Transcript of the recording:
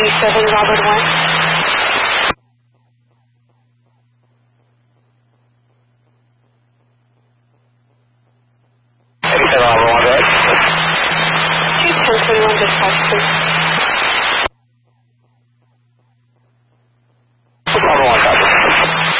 87 Robert 1. 87 Robert 1, go ahead. 1021 dispatch, please.